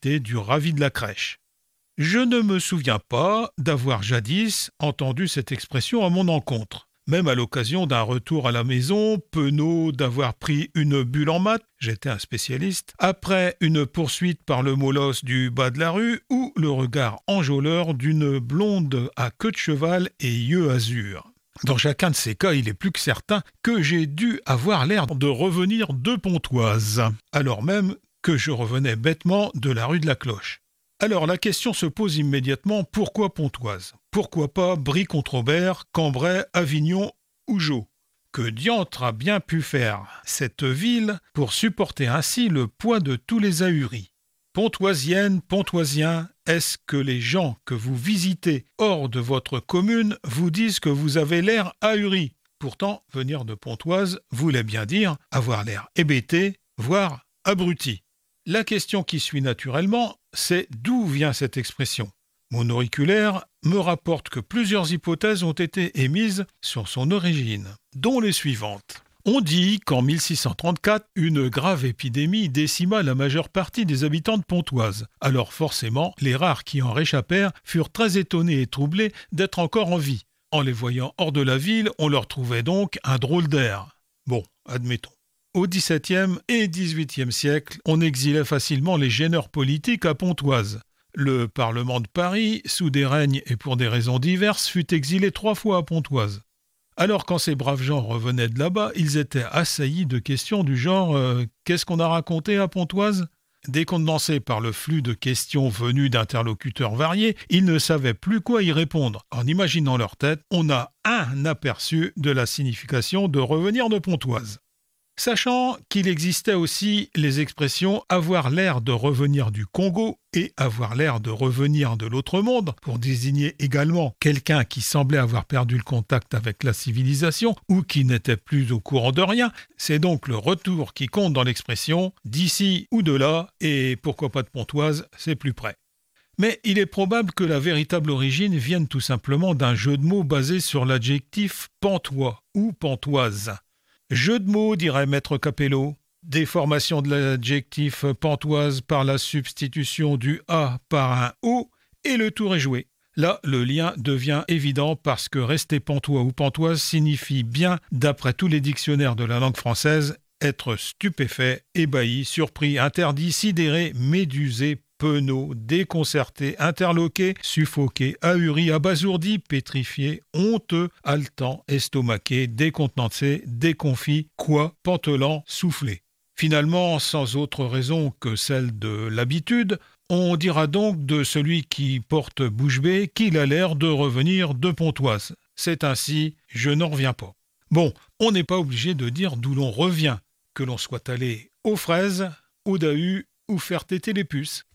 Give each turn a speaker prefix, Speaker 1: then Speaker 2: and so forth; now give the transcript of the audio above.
Speaker 1: cité du ravi de la crèche. Je ne me souviens pas d'avoir jadis entendu cette expression à mon encontre. Même à l'occasion d'un retour à la maison, penaud d'avoir pris une bulle en maths, j'étais un spécialiste, après une poursuite par le molosse du bas de la rue ou le regard enjôleur d'une blonde à queue de cheval et yeux azur. Dans chacun de ces cas, il est plus que certain que j'ai dû avoir l'air de revenir de Pontoise, alors même que je revenais bêtement de la rue de la Cloche. Alors la question se pose immédiatement, pourquoi Pontoise ? Pourquoi pas Brie-Contrebert, Cambrai, Avignon ou Jeaux ? Que diantre a bien pu faire cette ville pour supporter ainsi le poids de tous les ahuris ? Pontoisiennes, Pontoisiens, est-ce que les gens que vous visitez hors de votre commune vous disent que vous avez l'air ahuri ? Pourtant, venir de Pontoise voulait bien dire avoir l'air hébété, voire abruti. La question qui suit naturellement, c'est d'où vient cette expression ? Mon auriculaire me rapporte que plusieurs hypothèses ont été émises sur son origine, dont les suivantes. On dit qu'en 1634, une grave épidémie décima la majeure partie des habitants de Pontoise. Alors forcément, les rares qui en réchappèrent furent très étonnés et troublés d'être encore en vie. En les voyant hors de la ville, on leur trouvait donc un drôle d'air. Bon, admettons. Au XVIIe et XVIIIe siècle, on exilait facilement les gêneurs politiques à Pontoise. Le Parlement de Paris, sous des règnes et pour des raisons diverses, fut exilé 3 fois à Pontoise. Alors quand ces braves gens revenaient de là-bas, ils étaient assaillis de questions du genre « Qu'est-ce qu'on a raconté à Pontoise ?» Décontenancés par le flux de questions venues d'interlocuteurs variés, ils ne savaient plus quoi y répondre. En imaginant leur tête, on a un aperçu de la signification de revenir de Pontoise. Sachant qu'il existait aussi les expressions « avoir l'air de revenir du Congo » et « avoir l'air de revenir de l'autre monde » pour désigner également quelqu'un qui semblait avoir perdu le contact avec la civilisation ou qui n'était plus au courant de rien, c'est donc le retour qui compte dans l'expression « d'ici ou de là » et pourquoi pas de Pontoise, c'est plus près. Mais il est probable que la véritable origine vienne tout simplement d'un jeu de mots basé sur l'adjectif « pantois » ou « pantoise ». Jeu de mots, dirait Maître Capello. Déformation de l'adjectif pantoise par la substitution du A par un O et le tour est joué. Là, le lien devient évident parce que rester pantois ou pantoise signifie bien, d'après tous les dictionnaires de la langue française, être stupéfait, ébahi, surpris, interdit, sidéré, médusé, penaud, déconcerté, interloqué, suffoqué, ahuri, abasourdi, pétrifié, honteux, haletant, estomaqué, décontenancé, déconfit, pantelant, soufflé. Finalement, sans autre raison que celle de l'habitude, on dira donc de celui qui porte bouche bée qu'il a l'air de revenir de Pontoise. C'est ainsi, je n'en reviens pas. Bon, on n'est pas obligé de dire d'où l'on revient, que l'on soit allé aux fraises, aux dahus ou faire téter les puces.